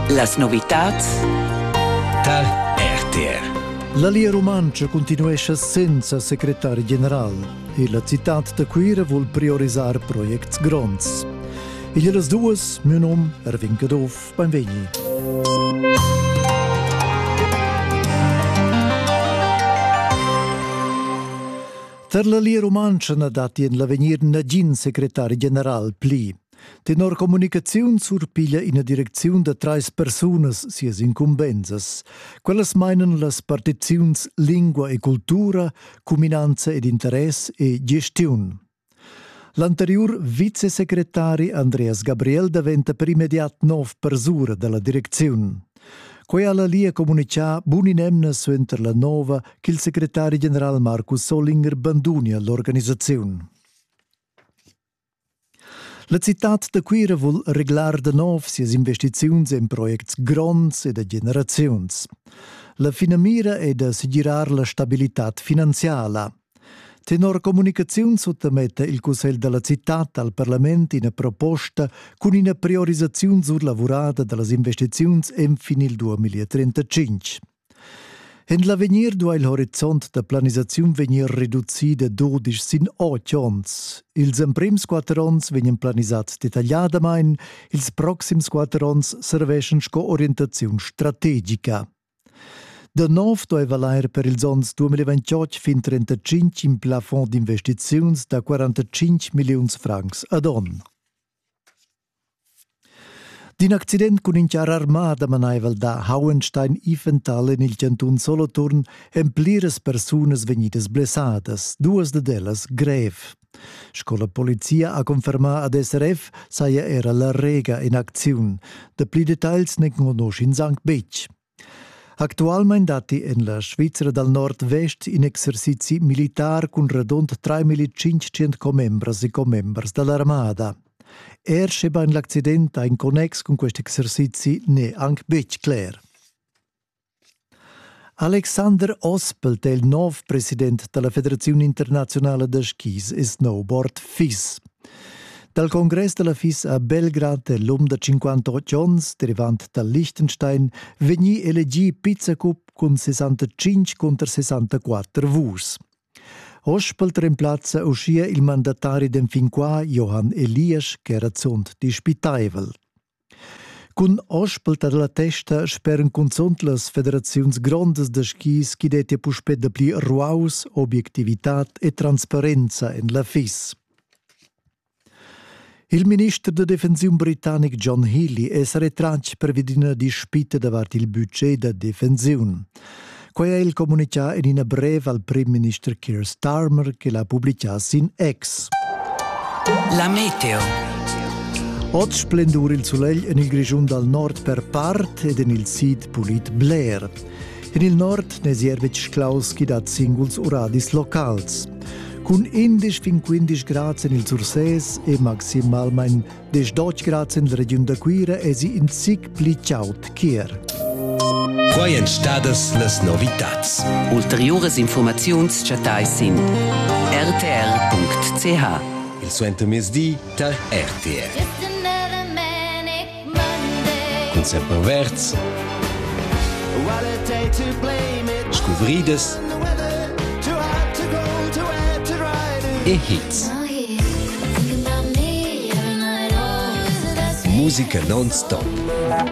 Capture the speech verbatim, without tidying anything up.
Las novitats tal R T R. La Lia Romancia continuesce senza segretari general e la città da Quira vuol priorisar projects gronds. E gliele duas, mio nome è Erwin Gadov, benvegni. Per la Lia Romancia na dati in l'avenir Nadine segretari general pli. Tenor comunicazione surpiglia in direzione de trais personas sias incumbentas. Quellas meinen las partiziuns lingua e cultura, cuminanza ed interess e gestiun. L'anterior vicesegretari Andreas Gabriel diventa per immediat nov persura della direzione. Quei alla lia comunicà buninemna suenter la nova che il segretari general Markus Solinger bandunia l'organizzazione. La città da Quira vuol reglar de nov sias investiziuns in projects gronds e de generaziuns. La fina mira è da segirar la stabilitat finanziala. Tenor comunicazione sottomette il Consiglio della città al Parlamento in proposta con una priorizzazione surlavorata delle investizioni in fine il duemilatrentacinque. In l'avenir dove l'orizzonte de planizzazione venir riduzzi da dodici sin otto anni. Ils emprims quattro anni venien planizzati dettagliatamente, ils proxims quattro anni serveixen sco orientazione strategica. De nov doveva valer per ils anni duemilaventotto fin trentacinque in plafond d'investizioni da quarantacinque milioni francs ad anno. Din accident con inchar armada manaivel da Hauenstein-Ifental in il cantun Solothurn en plires personas venidas blessadas, duas de delas grev. Scola polizia ha conferma ad S R F saia era la rega in acziun. De pli details ne conosce in Sankt Betsch. Actualmente dati in la Svizzera dal nord-vest in esercizi militar con radont tremilacinquecento comembras e comembras dell'armada. Er scheba in l'accidente in connex con questi esercizi ne anche bec clar. Alexander Ospelt è il nuovo presidente della Federazione Internazionale de Skis e Snowboard F I S. Dal congresso della F I S a Belgrado l'uomo da cinquantotto anni, derivante dal Liechtenstein, vegni elegi Pizzacup con sessantacinque contro sessantaquattro vus. Ospelt reemplazza uscia il mandatario del fin qua, Johan Elias, che era zont di Spitaivel. Con Ospelt alla testa speren consont las federaziuns grondes de skis chi dete puspet de pli ruaus, obiectivitat e trasparenza in la F I S. Il ministro de Defensiun britannic John Healey es retratg per vedina dispita davart il budget de defensiun. Quei è il comunicà in una breve al Prime Minister Keir Starmer che l'ha pubblicato in X. La meteo. Oggi splendur il soleil in il grigiun dal nord per part ed in il sud pulit Blair. In il nord ne siervec sclaus chi dat singuls uradis locals. Con undici fin quindici gradi in il Surses e maximalmente diciotto gradi in la regione da Quira e si in sig pli ciaut chier. Quai en stadas las novitats. Ulteriores informaziuns chatais in r t r punct c h. Il suento mesdì tal R T R. Con sempre verts. Scuvrides. E hits. Musica non stop.